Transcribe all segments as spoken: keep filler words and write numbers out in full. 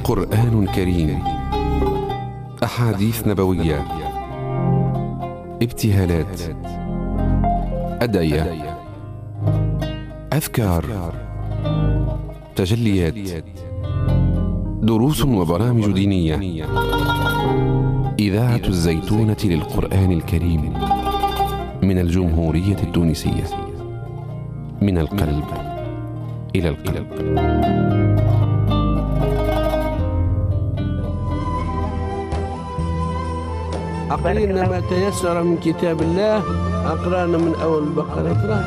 قرآن كريم، أحاديث نبوية، ابتهالات، أدعية، أذكار، تجليات، دروس وبرامج دينية. إذاعة الزيتونة للقرآن الكريم من الجمهورية التونسية، من القلب إلى القلب. أقرأنا ما تيسر من كتاب الله. أقرأنا من أول البقرة.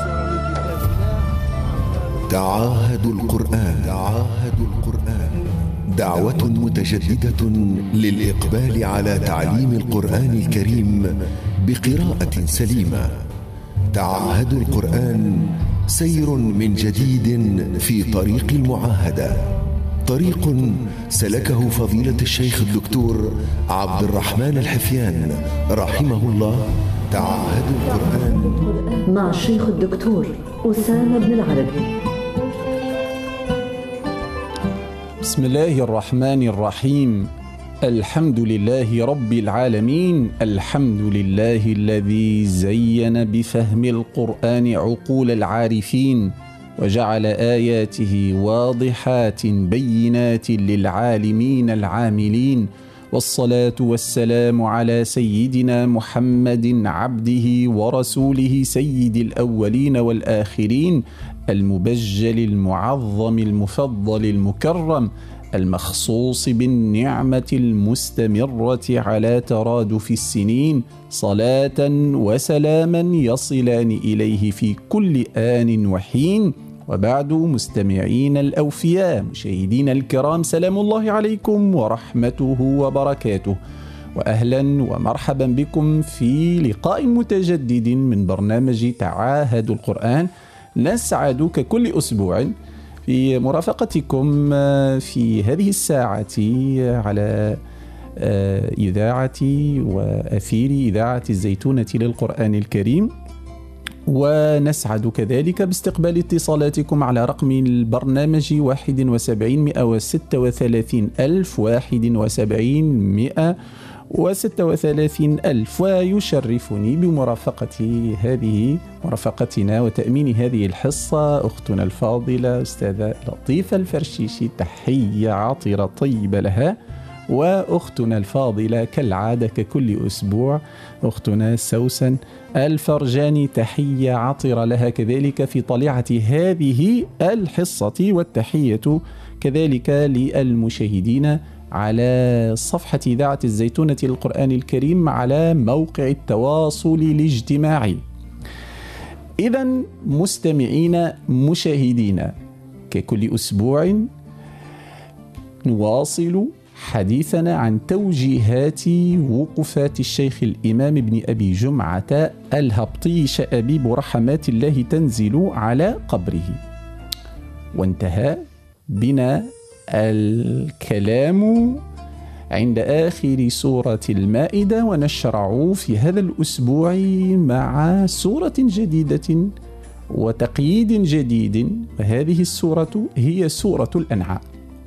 تعاهدوا القرآن. تعاهدوا القرآن دعوة متجددة للإقبال على تعليم القرآن الكريم بقراءة سليمة. تعاهدوا القرآن سير من جديد في طريق المعاهدة، طريق سلكه فضيلة الشيخ الدكتور عبد الرحمن الحفيان رحمه الله. تعاهدوا القرآن مع الشيخ الدكتور أسامة بن العربي. بسم الله الرحمن الرحيم. الحمد لله رب العالمين، الحمد لله الذي زين بفهم القرآن عقول العارفين وجعل آياته واضحات بينات للعالمين العاملين، والصلاة والسلام على سيدنا محمد عبده ورسوله سيد الأولين والآخرين، المبجل المعظم المفضل المكرم، المخصوص بالنعمة المستمرة على ترادف السنين، صلاة وسلاما يصلان إليه في كل آن وحين. وبعد، مستمعين الأوفياء، مشاهدين الكرام، سلام الله عليكم ورحمته وبركاته، وأهلا ومرحبا بكم في لقاء متجدد من برنامج تعاهد القرآن. نسعد ككل أسبوع في مرافقتكم في هذه الساعة على إذاعة وأثير إذاعة الزيتونة للقرآن الكريم، ونسعد كذلك باستقبال اتصالاتكم على رقم البرنامج واحد وسبعين مئة وستة وثلاثين ألف واحد وسبعين مئة وستة وثلاثين ألف. ويشرفني بمرافقة هذه مرافقتنا وتأمين هذه الحصة أختنا الفاضلة أستاذة لطيفة الفرشيشي، تحية عطرة طيبة لها. وأختنا الفاضلة كالعادة ككل أسبوع أختنا سوسن الفرجاني، تحية عطرة لها كذلك في طليعة هذه الحصة. والتحية كذلك للمشاهدين على صفحة إذاعة الزيتونة للقرآن الكريم على موقع التواصل الاجتماعي. إذن مستمعين مشاهدين، ككل أسبوع نواصل حديثنا عن توجيهات وقفات الشيخ الإمام ابن أبي جمعة الهبطي شأبيب رحمات الله تنزل على قبره. وانتهى بنا الكلام عند آخر سورة المائدة، ونشرع في هذا الأسبوع مع سورة جديدة وتقييد جديد، وهذه السورة هي سورة الأنعام.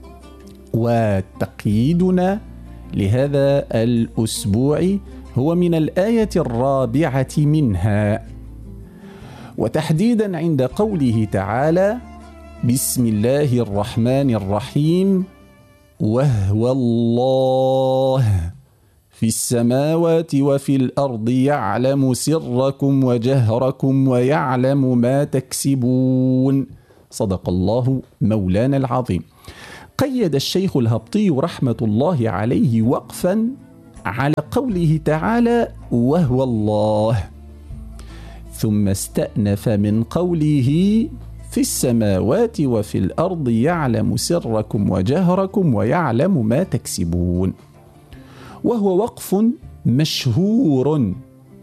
وتقييدنا لهذا الأسبوع هو من الآية الرابعة منها، وتحديدا عند قوله تعالى: بسم الله الرحمن الرحيم، وهو الله في السماوات وفي الأرض يعلم سركم وجهركم ويعلم ما تكسبون. صدق الله مولانا العظيم. قيد الشيخ الهبطي رحمة الله عليه وقفا على قوله تعالى وهو الله، ثم استأنف من قوله في السماوات وفي الأرض يعلم سركم وجهركم ويعلم ما تكسبون. وهو وقف مشهور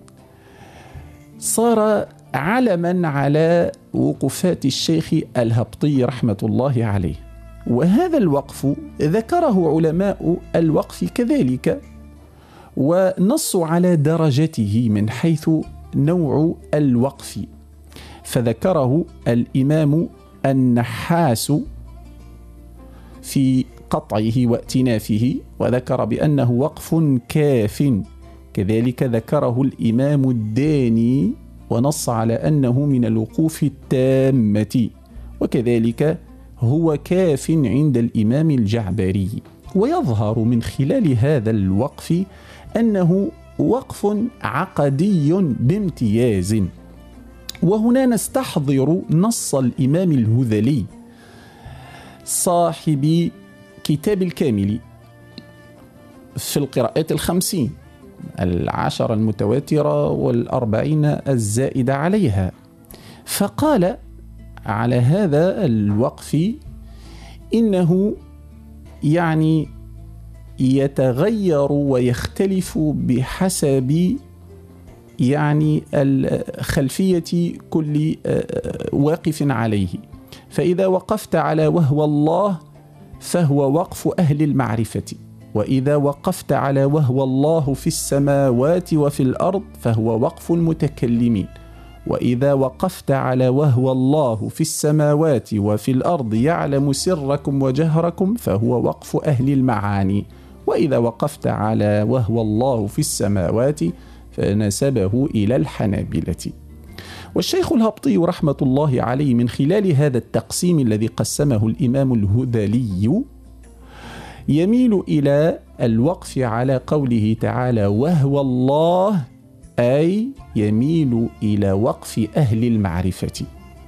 صار علما على وقفات الشيخ الهبطي رحمة الله عليه. وهذا الوقف ذكره علماء الوقف كذلك، ونصوا على درجته من حيث نوع الوقف. فذكره الإمام النحاس في قطعه وائتنافه، وذكر بأنه وقف كاف. كذلك ذكره الإمام الداني ونص على أنه من الوقوف التامة، وكذلك هو كاف عند الإمام الجعبري. ويظهر من خلال هذا الوقف أنه وقف عقدي بامتياز. وهنا نستحضر نص الإمام الهذلي صاحب كتاب الكامل في القراءات الخمسين، العشر المتواترة والأربعين الزائدة عليها، فقال على هذا الوقف إنه يعني يتغير ويختلف بحسب يعني الخلفية كل واقف عليه. فإذا وقفت على وهو الله فهو وقف أهل المعرفة، وإذا وقفت على وهو الله في السماوات وفي الأرض فهو وقف المتكلمين، وإذا وقفت على وهو الله في السماوات وفي الأرض يعلم سركم وجهركم فهو وقف أهل المعاني، وإذا وقفت على وهو الله في السماوات فنسبه إلى الحنابلة. والشيخ الهبطي رحمة الله عليه من خلال هذا التقسيم الذي قسمه الإمام الهذلي يميل إلى الوقف على قوله تعالى وهو الله، أي يميل إلى وقف أهل المعرفة.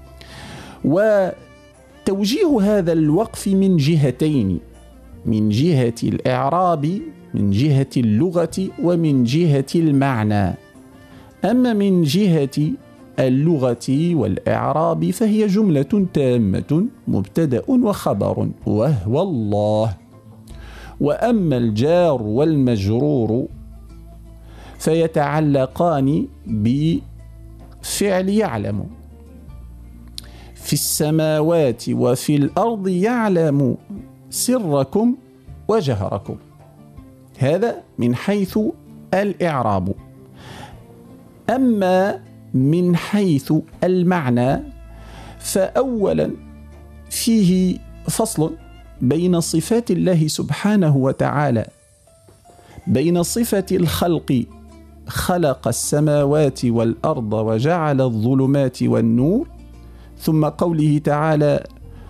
وتوجيه هذا الوقف من جهتين، من جهة الإعراب، من جهة اللغة، ومن جهة المعنى. أما من جهة اللغة والإعراب فهي جملة تامة مبتدأ وخبر وهو الله. وأما الجار والمجرور فيتعلقان بفعل يعلم. في السماوات وفي الأرض يعلم سركم وجهركم، هذا من حيث الإعراب. أما من حيث المعنى فأولا فيه فصل بين صفات الله سبحانه وتعالى، بين صفة الخلق خلق السماوات والأرض وجعل الظلمات والنور، ثم قوله تعالى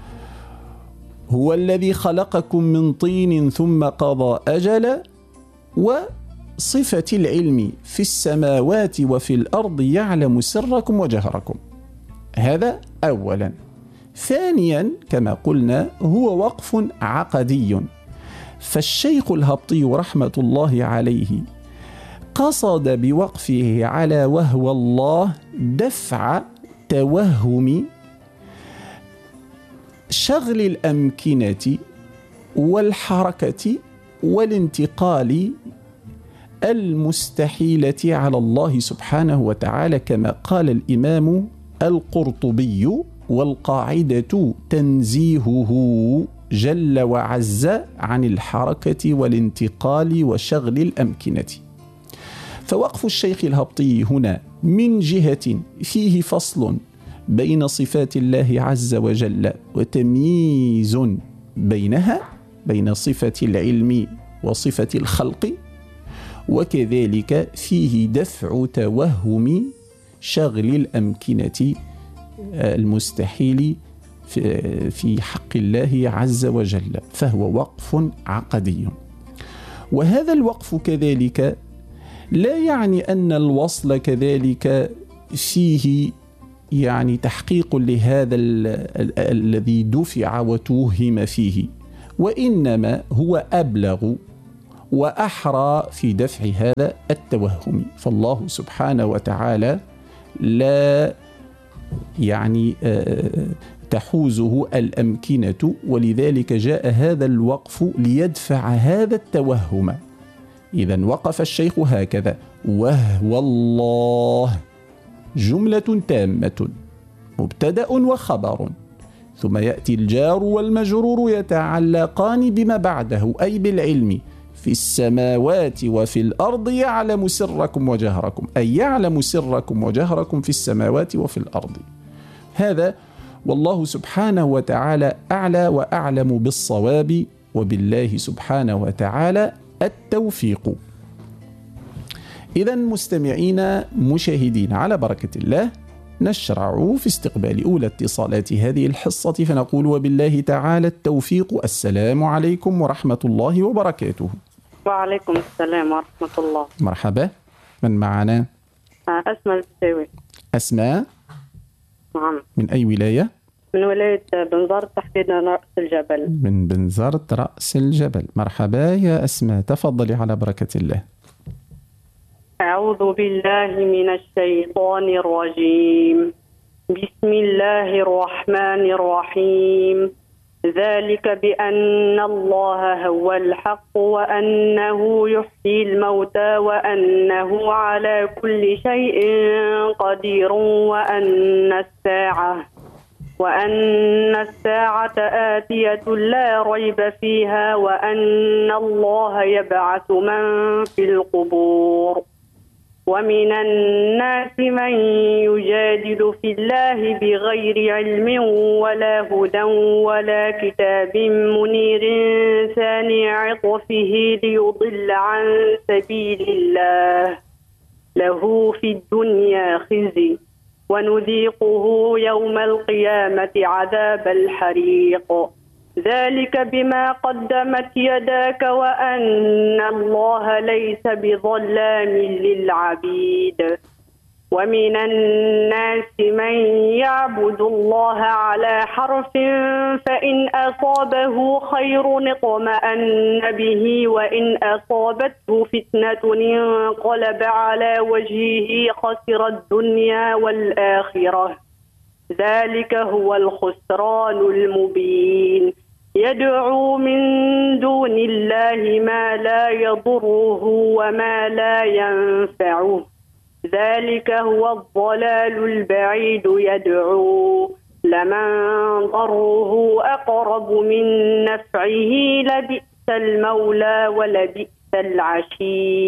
هو الذي خلقكم من طين ثم قضى أجلا، وصفة العلم في السماوات وفي الأرض يعلم سركم وجهركم. هذا أولا. ثانيا كما قلنا هو وقف عقدي، فالشيخ الهبطي رحمة الله عليه قصد بوقفه على وهو الله دفع توهم شغل الأمكنة والحركة والانتقال المستحيلة على الله سبحانه وتعالى، كما قال الإمام القرطبي والقاعدة تنزيهه جل وعز عن الحركة والانتقال وشغل الأمكنة. فوقف الشيخ الهبطي هنا من جهة فيه فصل بين صفات الله عز وجل وتمييز بينها، بين صفة العلم وصفة الخلق، وكذلك فيه دفع توهم شغل الأمكنة المستحيل في حق الله عز وجل، فهو وقف عقدي. وهذا الوقف كذلك لا يعني أن الوصل كذلك فيه يعني تحقيق لهذا الذي دفع وتوهم فيه، وإنما هو أبلغ وأحرى في دفع هذا التوهم. فالله سبحانه وتعالى لا يعني تحوزه الأمكنة، ولذلك جاء هذا الوقف ليدفع هذا التوهم. إذن وقف الشيخ هكذا وهو الله جملة تامة مبتدأ وخبر، ثم يأتي الجار والمجرور يتعلقان بما بعده أي بالعلم. في السماوات وفي الأرض يعلم سركم وجهركم، أي يعلم سركم وجهركم في السماوات وفي الأرض. هذا والله سبحانه وتعالى أعلى وأعلم بالصواب، وبالله سبحانه وتعالى التوفيق. إذا مستمعين مشاهدين على بركة الله، نشرع في استقبال أولى اتصالات هذه الحصة، فنقول وبالله تعالى التوفيق. السلام عليكم ورحمة الله وبركاته. وعليكم السلام ورحمة الله. مرحبا، من معنا؟ أسماء البساوي. أسماء، نعم. من أي ولاية؟ من ولاية بنزرت، تحديدا رأس الجبل. من بنزرت رأس الجبل. مرحبا يا أسماء، تفضلي على بركة الله. أعوذ بالله من الشيطان الرجيم. بسم الله الرحمن الرحيم. ذلك بأن الله هو الحق وأنه يحيي الموتى وأنه على كل شيء قدير وأن الساعة وأن الساعة آتية لا ريب فيها وأن الله يبعث من في القبور. ومن الناس من يجادل في الله بغير علم ولا هدى ولا كتاب منير ثاني عطفه ليضل عن سبيل الله. له في الدنيا خزي ونذيقه يوم القيامة عذاب الحريق. ذلك بما قدمت يداك وأن الله ليس بظلام للعبيد. ومن الناس من يعبد الله على حرف فإن أصابه خير اطمأن به وإن أصابته فتنة انقلب على وجهه خسر الدنيا والآخرة. ذلك هو الخسران المبين. يدعو من دون الله ما لا يضره وما لا ينفعه. ذلك هو الضلال البعيد. يدعو لمن ضره أقرب من نفعه. لبئس المولى ولبئس العشير.